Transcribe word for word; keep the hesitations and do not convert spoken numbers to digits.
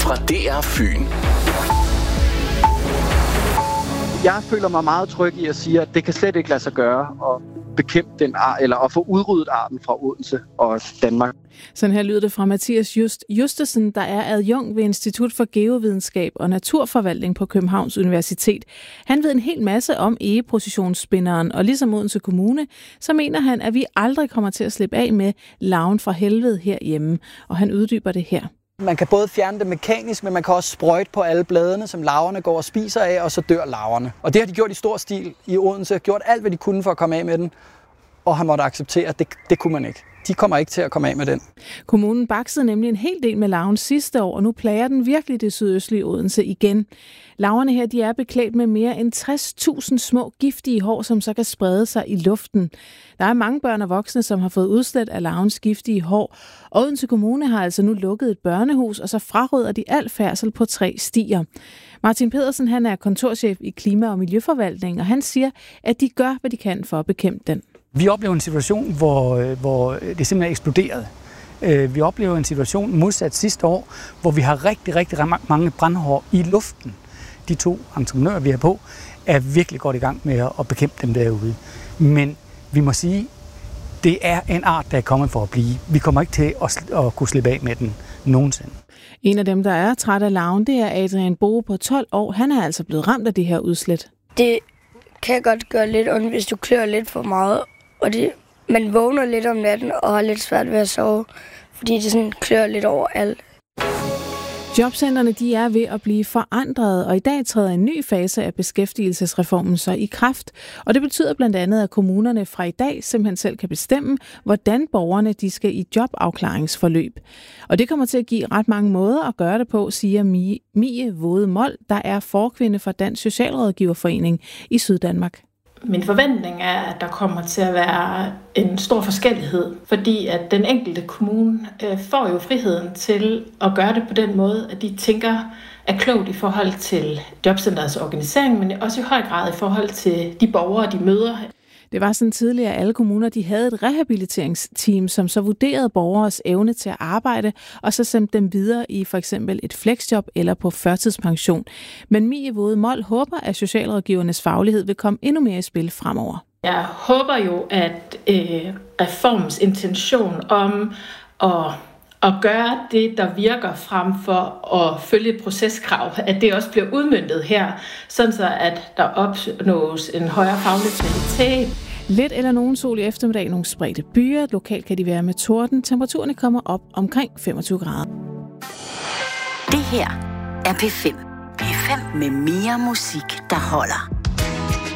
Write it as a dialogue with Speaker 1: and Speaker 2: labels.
Speaker 1: fra D R Fyn.
Speaker 2: Jeg føler mig meget tryg i at sige, at det kan slet ikke lade sig gøre at bekæmpe den art, eller at få udryddet arten fra Odense og Danmark.
Speaker 3: Sådan her lyder det fra Mathias Just Justesen, der er adjunkt ved Institut for Geovidenskab og Naturforvaltning på Københavns Universitet. Han ved en hel masse om egepositionsspinderen, og ligesom Odense Kommune, så mener han, at vi aldrig kommer til at slippe af med larven fra helvede herhjemme, og han uddyber det her.
Speaker 4: Man kan både fjerne det mekanisk, men man kan også sprøjte på alle bladene, som larverne går og spiser af, og så dør larverne. Og det har de gjort i stor stil i Odense, gjort alt, hvad de kunne for at komme af med den, og han måtte acceptere, at det, det kunne man ikke. De kommer ikke til at komme af med den.
Speaker 3: Kommunen baksede nemlig en hel del med larven sidste år, og nu plager den virkelig det sydøstlige Odense igen. Larverne her, de er beklædt med mere end tres tusind små giftige hår, som så kan sprede sig i luften. Der er mange børn og voksne, som har fået udslæt af larvens giftige hår. Odense Kommune har altså nu lukket et børnehus, og så fraråder de al færdsel på tre stier. Martin Pedersen, han er kontorchef i Klima- og Miljøforvaltning, og han siger, at de gør, hvad de kan for at bekæmpe den.
Speaker 5: Vi oplever en situation, hvor, hvor det simpelthen er eksploderet. Vi oplever en situation modsat sidste år, hvor vi har rigtig, rigtig mange brandhår i luften. De to entreprenører, vi har på, er virkelig godt i gang med at bekæmpe dem derude. Men vi må sige, det er en art, der er kommet for at blive. Vi kommer ikke til at, at kunne slippe af med den nogensinde.
Speaker 3: En af dem, der er træt af larven, det er Adrian Boe på tolv år. Han er altså blevet ramt af det her udslæt.
Speaker 6: Det kan godt gøre lidt ondt, hvis du klør lidt for meget. Og det, man vågner lidt om natten og har lidt svært ved at sove, fordi det sådan klør lidt overalt.
Speaker 3: Jobcentrene, de er ved at blive forandret, og i dag træder en ny fase af beskæftigelsesreformen så i kraft. Og det betyder blandt andet, at kommunerne fra i dag simpelthen selv kan bestemme, hvordan borgerne de skal i jobafklaringsforløb. Og det kommer til at give ret mange måder at gøre det på, siger Mie, Mie Våde Mold, der er forkvinde for Dansk Socialrådgiverforening i Syddanmark.
Speaker 7: Min forventning er, at der kommer til at være en stor forskellighed, fordi at den enkelte kommune øh, får jo friheden til at gøre det på den måde, at de tænker er klogt i forhold til jobcenterets organisering, men også i høj grad i forhold til de borgere, de møder.
Speaker 3: Det var sådan tidligere, at alle kommuner de havde et rehabiliteringsteam, som så vurderede borgeres evne til at arbejde, og så sendte dem videre i for eksempel et flexjob eller på førtidspension. Men Mie Våde Mold håber, at socialrådgivernes faglighed vil komme endnu mere i spil fremover.
Speaker 7: Jeg håber jo, at øh, reformens intention om at at gøre det, der virker frem for at følge et proceskrav, at det også bliver udmøntet her, sådan så at der opnås en højere faglig kvalitet.
Speaker 3: Lidt eller nogen sol i eftermiddag, nogle spredte byer. Lokalt kan de være med torden. Temperaturerne kommer op omkring femogtyve grader.
Speaker 8: Det her er P fem. P fem med mere musik, der holder.